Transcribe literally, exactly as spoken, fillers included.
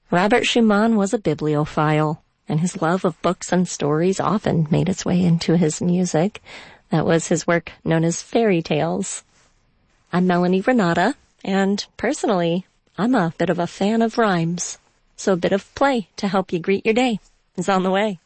Robert Schumann was a bibliophile, and his love of books and stories often made its way into his music. That was his work known as fairy tales. I'm Melanie Renata, and personally, I'm a bit of a fan of rhymes. So a bit of play to help you greet your day is on the way.